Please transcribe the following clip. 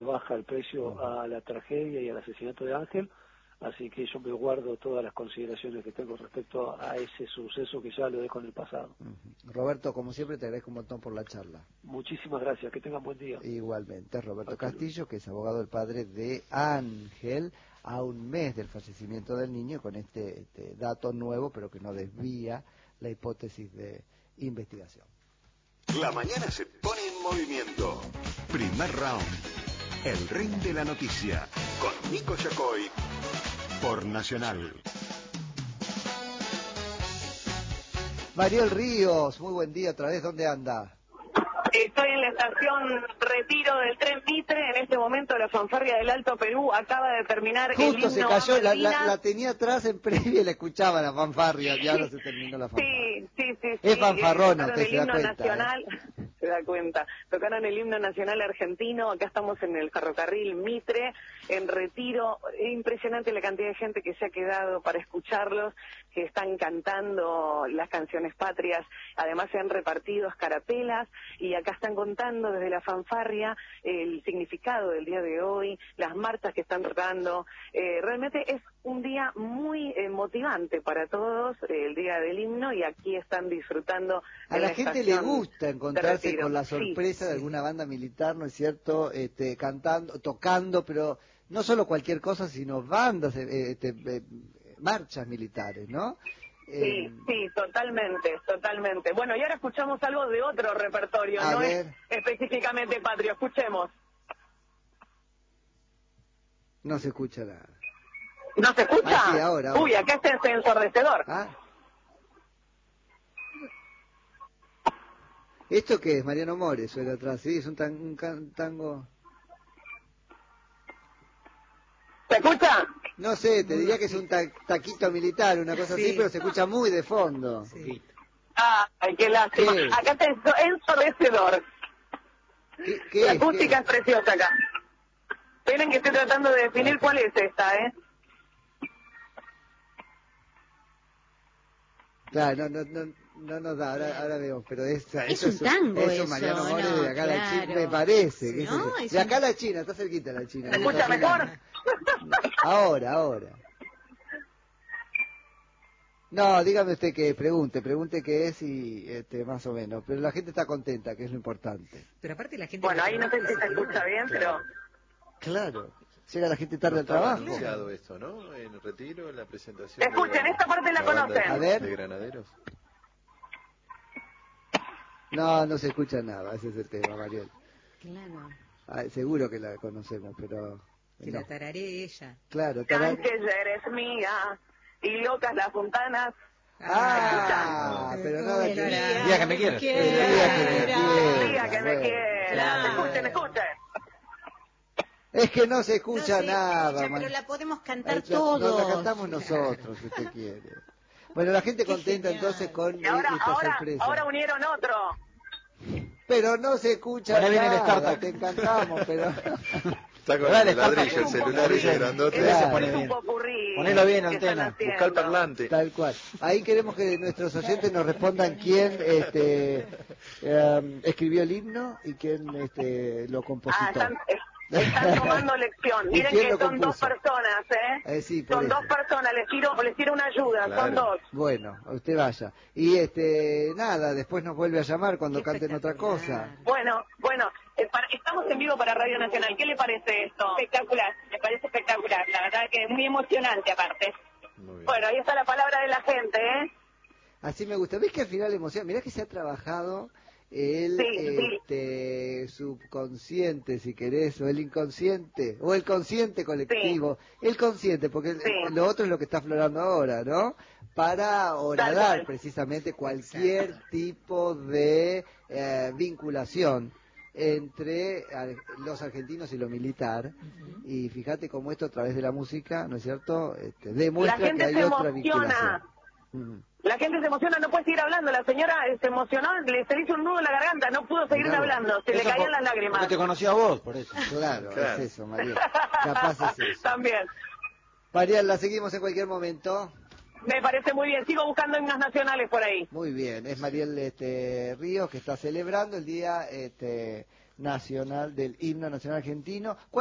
baja el precio a la tragedia y al asesinato de Ángel, así que yo me guardo todas las consideraciones que tengo respecto a ese suceso que ya lo dejo en el pasado. Roberto, como siempre, te agradezco un montón por la charla. Muchísimas gracias, que tengan buen día. Igualmente, Roberto Castillo, que es abogado del padre de Ángel, a un mes del fallecimiento del niño, con este dato nuevo, pero que no desvía la hipótesis de investigación. La mañana se pone en movimiento. Primer round. El ring de la noticia. Con Nico Yacoy. Por Nacional. Mariel Ríos, muy buen día otra vez, ¿dónde anda? Estoy en la estación Retiro del tren Mitre. En este momento la fanfarria del Alto Perú acaba de terminar el himno. Justo se cayó, la tenía atrás en previa y la escuchaba la fanfarria, y ahora se terminó la fanfarria. Sí. Es fanfarrona, usted se da cuenta. Nacional, se da cuenta. Tocaron el himno nacional argentino. Acá estamos en el ferrocarril Mitre, en Retiro. Impresionante la cantidad de gente que se ha quedado para escucharlos, que están cantando las canciones patrias. Además se han repartido escarapelas y acá están contando desde la fanfarria el significado del día de hoy, las marchas que están tocando. Realmente es un día muy motivante para todos, el día del himno, y aquí están disfrutando. A la gente le gusta encontrarse con la sorpresa de alguna banda militar, ¿no es cierto? Cantando, tocando, pero no solo cualquier cosa, sino bandas, marchas militares, ¿no? Sí, totalmente. Bueno, y ahora escuchamos algo de otro repertorio, no es específicamente patrio. Escuchemos. No se escucha nada. ¿No se escucha? Sí, ahora. Uy, acá está el ensordecedor. ¿Esto qué es? Mariano Mores suena atrás, ¿sí? Es un tango... ¿Se escucha? No sé, te diría que es un taquito militar, una cosa así, pero se escucha muy de fondo. Sí. Ay, qué lástima. Acá está ensordecedor. La acústica es preciosa acá. Esperen que estoy tratando de definir cuál es esta, Claro, no nos da, ahora vemos, pero es un tango eso, Mariano Mores, de acá a la China, me parece. Sí, ¿no? De acá a la China, está cerquita la China. ¿Me escucha mejor? Ahora. No, dígame usted que pregunte qué es y más o menos, pero la gente está contenta, que es lo importante. Pero aparte la gente... Bueno, ahí no sé si se escucha bien, pero... Claro. Llega la gente tarde al trabajo. Anunciado esto, ¿no? En Retiro, en la presentación. Escuchen, esta parte la conocen. A ver. De Granaderos. No se escucha nada, ese es el tema, Mariel. Claro. Seguro que la conocemos, pero... Que la tararé ella. Claro, Sánchez, eres mía, y locas las fontanas. Pero nada que... Día que me quieras. Día que me quieras. Escuchen. Es que no se escucha nada, pero la podemos cantar todos. No la cantamos nosotros, si usted quiere. Bueno, la gente contenta entonces con esta sorpresa. Ahora unieron otro. Pero no se escucha nada. Viene el StarTAC. Te encantamos, pero... Está con el ladrillo, el celular ese grandote. Claro. Se pone bien. Ponelo bien, antena. Busca el parlante. Tal cual. Ahí queremos que nuestros oyentes nos respondan quién escribió el himno y quién lo compositó. Están tomando lección. Miren que son dos personas, sí, son dos personas, les tiro una ayuda, claro. Son dos. Bueno, usted vaya. Y nada, después nos vuelve a llamar cuando canten otra cosa. Bueno, estamos en vivo para Radio Nacional. ¿Qué le parece esto? Espectacular, me parece espectacular. La verdad que es muy emocionante aparte. Bueno, ahí está la palabra de la gente, Así me gusta. ¿Ves que al final emociona? Mirá que se ha trabajado el subconsciente, si querés, o el inconsciente, o el consciente colectivo. El consciente, porque lo otro es lo que está aflorando ahora, ¿no? Para horadar precisamente cualquier tipo de vinculación entre los argentinos y lo militar. Y fíjate cómo esto a través de la música, ¿no es cierto?, demuestra que hay otra vinculación. La gente se emociona, no puede seguir hablando. La señora se emocionó, se hizo un nudo en la garganta, no pudo seguir hablando, se le caían las lágrimas. Porque te conocía a vos, por eso. Claro, es eso, María. Capaz es eso. También. María, la seguimos en cualquier momento. Me parece muy bien, sigo buscando himnos nacionales por ahí. Muy bien, es Mariel Ríos que está celebrando el Día Nacional del Himno Nacional Argentino.